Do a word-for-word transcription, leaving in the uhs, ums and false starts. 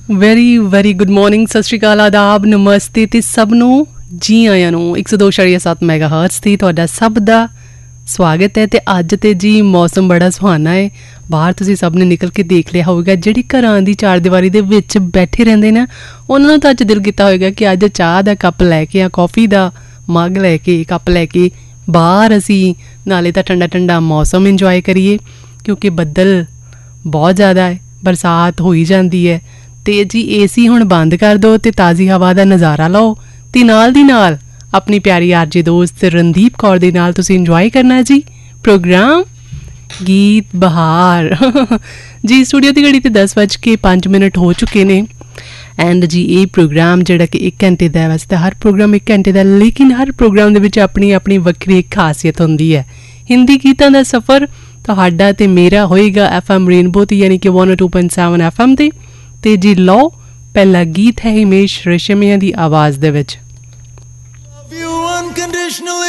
Very very good morning, ਸਤਿ ਸ਼੍ਰੀ ਅਕਾਲ, ਆਦਾਬ, ਨਮਸਤੇ ਤੇ ਸਭ ਨੂੰ ਜੀ ਆਇਆਂ ਨੂੰ ਇੱਕ ਸੌ ਦੋ ਇਸ਼ਾਰੀਆ ਸੱਤ ਮੈਗਾ ਹਰਟਜ਼ ਤੇ ਤੁਹਾਡਾ ਸਭ ਦਾ ਸਵਾਗਤ ਹੈ। ਤੇ ਅੱਜ ਤੇ ਜੀ ਮੌਸਮ ਬੜਾ ਸੁਹਾਨਾ ਹੈ। ਬਾਹਰ ਤੁਸੀਂ ਸਭ ਨੇ ਨਿਕਲ ਕੇ ਦੇਖ ਲਿਆ ਹੋਵੇਗਾ, ਜਿਹੜੀ ਘਰਾਂ ਦੀ ਚਾਰ ਦੀਵਾਰੀ ਦੇ ਵਿੱਚ ਬੈਠੇ ਰਹਿੰਦੇ ਨਾ, ਉਹਨਾਂ ਨੂੰ ਤਾਂ ਅੱਜ ਦਿਲ ਕੀਤਾ ਹੋਵੇਗਾ ਕਿ ਅੱਜ ਚਾਹ ਦਾ ਕੱਪ ਲੈ ਕੇ ਆ, ਕੌਫੀ ਦਾ ਮੱਗ ਲੈ ਕੇ, ਕੱਪ ਲੈ ਕੇ ਬਾਹਰ ਅਸੀਂ ਨਾਲੇ ਤਾਂ ਠੰਡਾ ਠੰਡਾ ਮੌਸਮ ਇੰਜੋਏ ਕਰੀਏ, ਕਿਉਂਕਿ ਬੱਦਲ ਬਹੁਤ ਜ਼ਿਆਦਾ ਹੈ, ਬਰਸਾਤ ਹੋਈ ਜਾਂਦੀ ਹੈ। ਤੇ ਜੀ ਏ ਸੀ ਹੁਣ ਬੰਦ ਕਰ ਦਿਓ ਤੇ ਤਾਜ਼ੀ ਹਵਾ ਦਾ ਨਜ਼ਾਰਾ ਲਓ, ਤੇ ਨਾਲ ਦੀ ਨਾਲ ਆਪਣੀ ਪਿਆਰੀ ਆਰਜੇ ਦੋਸਤ ਰਣਦੀਪ ਕੌਰ ਦੇ ਨਾਲ ਤੁਸੀਂ ਇੰਜੋਏ ਕਰਨਾ ਜੀ ਪ੍ਰੋਗਰਾਮ ਗੀਤ ਬਹਾਰ। ਜੀ ਸਟੂਡੀਓ ਦੀ ਘੜੀ ਤੇ ਦਸ ਵੱਜ ਕੇ ਪੰਜ ਮਿੰਟ ਹੋ ਚੁੱਕੇ ਨੇ। ਐਂਡ ਜੀ ਇਹ ਪ੍ਰੋਗਰਾਮ ਜਿਹੜਾ ਕਿ ਇੱਕ ਘੰਟੇ ਦਾ ਹੈ, ਵੈਸੇ ਤਾਂ ਹਰ ਪ੍ਰੋਗਰਾਮ ਇੱਕ ਘੰਟੇ ਦਾ, ਲੇਕਿਨ ਹਰ ਪ੍ਰੋਗਰਾਮ ਦੇ ਵਿੱਚ ਆਪਣੀ ਆਪਣੀ ਵੱਖਰੀ ਇੱਕ ਖਾਸੀਅਤ ਹੁੰਦੀ ਹੈ। ਹਿੰਦੀ ਗੀਤਾਂ ਦਾ ਸਫ਼ਰ ਤੁਹਾਡਾ ਤੇ ਮੇਰਾ ਹੋਏਗਾ ਐਫ ਐਮ ਰੇਨਬੋ ਤੇ, ਯਾਨੀ ਕਿ ਇੱਕ ਸੌ ਦੋ ਪੁਆਇੰਟ ਸੱਤ ਐਫ ਐਮ ਤੇ। ਤੇ ਜੀ ਲਓ ਪਹਿਲਾ ਗੀਤ ਹੈ ਹਿਮੇਸ਼ ਰੇਸ਼ਮੀਆ ਦੀ ਆਵਾਜ਼ ਦੇ ਵਿੱਚ। Love you unconditionally.